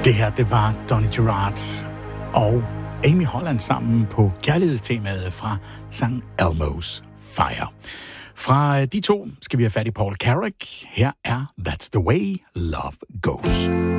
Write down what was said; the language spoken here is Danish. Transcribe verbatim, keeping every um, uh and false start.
Det her, det var Donny Gerard og Amy Holland sammen på kærlighedstemaet fra Sankt Elmo's Fire. Fra de to skal vi have fat i Paul Carrack. Her er That's the Way Love Goes.